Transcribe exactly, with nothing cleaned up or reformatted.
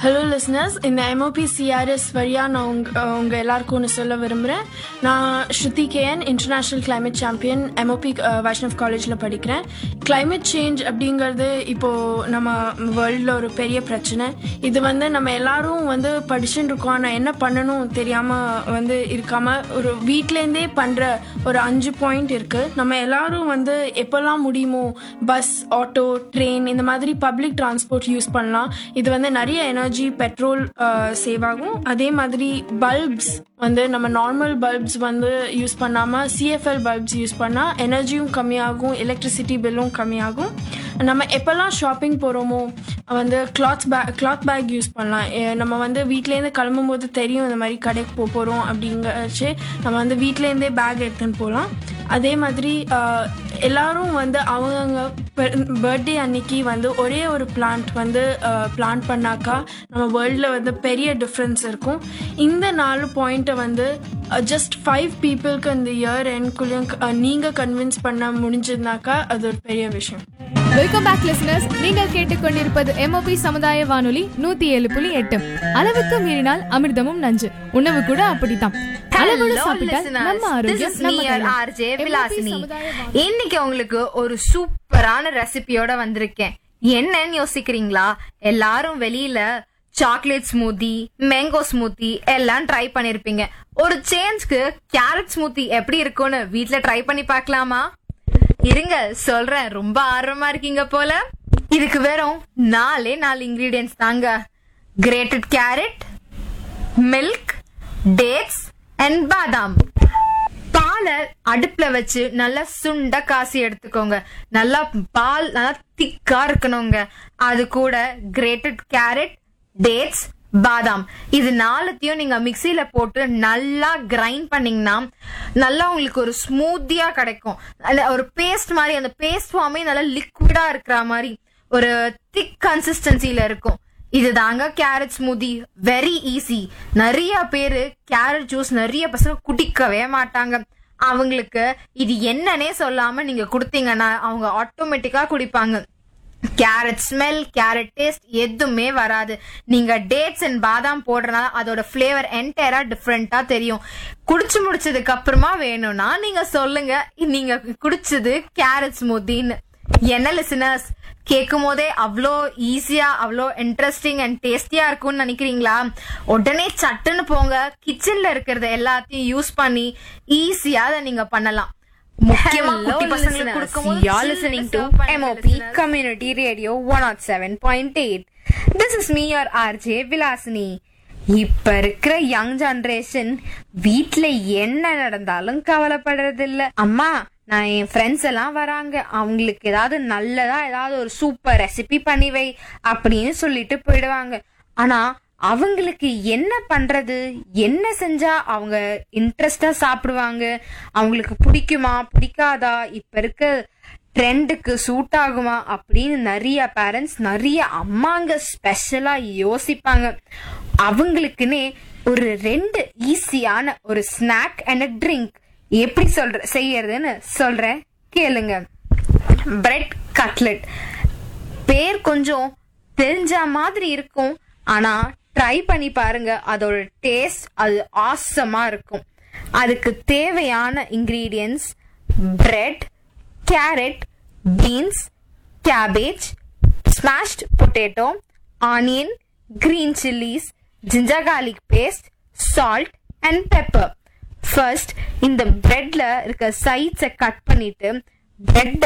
Hello listeners, இந்த MOP CRS வழியாக நான் உங்க உங்கள் எல்லாருக்கும் ஒன்று சொல்ல விரும்புகிறேன். நான் ஸ்ருதி KN, international climate champion, MOP Vaishnaw காலேஜில் படிக்கிறேன். கிளைமேட் சேஞ்ச் அப்படிங்கிறது இப்போது நம்ம வேர்ல்டில் ஒரு பெரிய பிரச்சனை. இது வந்து நம்ம எல்லாரும் வந்து படிச்சுட்டு இருக்கோம், ஆனால் என்ன பண்ணணும் தெரியாமல் வந்து இருக்காமல் ஒரு வீட்டிலேருந்தே பண்ணுற ஒரு அஞ்சு பாயிண்ட் இருக்குது. நம்ம எல்லாரும் வந்து எப்போல்லாம் முடியுமோ பஸ், ஆட்டோ, ட்ரெயின் இந்த மாதிரி பப்ளிக் டிரான்ஸ்போர்ட் யூஸ் பண்ணலாம். இது வந்து நிறைய எனர்ஜி, பெட்ரோல் சேவ் ஆகும். அதே மாதிரி பல்ப்ஸ் வந்து நம்ம நார்மல் பல்ப்ஸ் வந்து யூஸ் பண்ணாமல் சிஎஃப்எல் பல்ப்ஸ் யூஸ் பண்ணால் எனர்ஜியும் கம்மியாகும், எலக்ட்ரிசிட்டி பில்லும் கம்மியாகும். நம்ம எப்போல்லாம் ஷாப்பிங் போகிறோமோ வந்து cloth back cloth bag use பண்ணலாம். நம்ம வந்து வீட்டிலேருந்து கிளம்பும் போது தெரியும் இந்த மாதிரி கடைக்கு போக போகிறோம் அப்படிங்கச்சு நம்ம வந்து வீட்டிலேருந்தே பேக் எடுத்துன்னு போகலாம். அதே மாதிரி எல்லாரும் வந்து அவங்கவுங்க பர்த்டே அன்னைக்கு வந்து ஒரே ஒரு பிளான்ட் வந்து பிளான்ட் பண்ணாக்கா நம்ம வேர்ல்டில் வந்து பெரிய டிஃப்ரென்ஸ் இருக்கும். இந்த நாலு பாயிண்ட்டை வந்து ஜஸ்ட் ஃபைவ் பீப்புளுக்கு இந்த இயர் எண்ட்குள்ளேயும் நீங்கள் கன்வின்ஸ் பண்ண முடிஞ்சதுனாக்கா அது ஒரு பெரிய விஷயம். Welcome back listeners. நீங்கள் கேட்டுக்கொண்டிருப்பது எம்ஓபி சமுதாய வானொலி நூத்தி ஏழு புள்ளி எட்டு. அளவுக்கு மீறினால் அமிர்தமும் நஞ்சு, உணவு கூட அப்படித்தான். இன்னைக்கு உங்களுக்கு ஒரு சூப்பரான ரெசிபியோட வந்திருக்கேன். என்னன்னு யோசிக்கிறீங்களா? எல்லாரும் வெளியில சாக்லேட் ஸ்மூத்தி, மேங்கோ ஸ்மூத்தி எல்லாம் ட்ரை பண்ணிருப்பீங்க. ஒரு சேஞ்ச்க்கு கேரட் ஸ்மூத்தி எப்படி இருக்கும்னு வீட்ல ட்ரை பண்ணி பார்க்கலாமா? இருங்க சொல்றேன், ரொம்ப ஆர்வமா இருக்கீங்க போல. இதுக்கு வெறும் நாலே நாலு இன்கிரீடியன்ஸ் தாங்க. கிரேட்டட் கேரட், மில்க், டேட்ஸ் அண்ட் பாதாம். பாலை அடுப்புல வச்சு நல்லா சுண்ட காசி எடுத்துக்கோங்க. நல்லா பால் நல்லா திக்கா இருக்கணுங்க. அது கூட கிரேட்டட் கேரட், டேட்ஸ், பாதாம் இது நாலுத்தையும் நீங்க மிக்சியில போட்டு நல்லா கிரைண்ட் பண்ணீங்கன்னா நல்லா உங்களுக்கு ஒரு ஸ்மூத்தியா கிடைக்கும். ஒரு பேஸ்ட் மாதிரி, அந்த பேஸ்ட் ஃபார்மே நல்லா லிக்விடா இருக்கிற மாதிரி ஒரு திக் கன்சிஸ்டன்சில இருக்கும். இதுதாங்க கேரட் ஸ்மூத்தி. Very easy. நிறைய பேரு கேரட் ஜூஸ் நிறைய பசங்க குடிக்கவே மாட்டாங்க. அவங்களுக்கு இது என்னன்னே சொல்லாம நீங்க குடுத்தீங்கன்னா அவங்க ஆட்டோமேட்டிக்கா குடிப்பாங்க. கேரட் ஸ்மெல், கேரட் டேஸ்ட் எதுவுமே வராது. நீங்க டேட்ஸ் அண்ட் பாதாம் போடுறதுனால அதோட பிளேவர் என்டையரா டிஃப்ரெண்டா தெரியும். குடிச்சு முடிச்சதுக்கு அப்புறமா வேணும்னா நீங்க சொல்லுங்க நீங்க குடிச்சது கேரட் ஸ்மூத்தின்னு. என்ன லிசனர்ஸ், கேட்கும் போதே அவ்வளோ ஈஸியா அவ்வளோ இன்ட்ரெஸ்டிங் அண்ட் டேஸ்டியா இருக்கும்னு நினைக்கிறீங்களா? உடனே சட்டுன்னு போங்க, கிச்சன்ல இருக்கிறத எல்லாத்தையும் யூஸ் பண்ணி ஈஸியா அதை நீங்க பண்ணலாம். முக்கியமா குட்டி பசங்களுக்கு கொடுக்கும்போது you are listening to M O P Community Radio one oh seven point eight. This is me your R J Vilasini. இப்ப இருக்கிற யங் ஜெனரேஷன் வீட்ல என்ன நடந்தாலும் கவலைப்படுறது இல்ல. அம்மா, நான் என் ஃப்ரெண்ட்ஸ் எல்லாம் வராங்க, அவங்களுக்கு ஏதாவது நல்லதா ஏதாவது ஒரு சூப்பர் ரெசிபி பண்ணி வை அப்படின்னு சொல்லிட்டு போயிடுவாங்க. ஆனா அவங்களுக்கு என்ன பண்றது, என்ன செஞ்சா அவங்க இன்ட்ரெஸ்டா சாப்பிடுவாங்க, அவங்களுக்கு பிடிக்குமா பிடிக்காதா, இப்ப இருக்க ட்ரெண்டுக்கு சூட் ஆகுமா அப்படின்னு நிறைய பேரண்ட்ஸ், நிறைய அம்மாங்க ஸ்பெஷலா யோசிப்பாங்க. அவங்களுக்குன்னே ஒரு ரெண்டு ஈஸியான ஒரு ஸ்நாக் அண்ட் ட்ரிங்க் எப்படி சொல்ற செய்யறதுன்னு சொல்றேன், கேளுங்க. Bread cutlet. பேர் கொஞ்சம் தெரிஞ்ச மாதிரி இருக்கும், ஆனா ட்ரை பண்ணி பாருங்க, அதோட டேஸ்ட் அது ஆசமா இருக்கும். அதுக்கு தேவையான ingredients bread, carrot, beans, cabbage, smashed potato, onion, green chillies, ginger garlic paste, salt and pepper. First இந்த பிரெட்ல இருக்க சைட்ஸை கட் பண்ணிட்டு பிரெட்